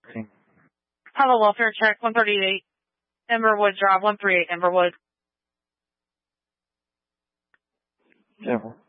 Have a welfare check, 138 Emberwood Drive, 138 Emberwood. Careful.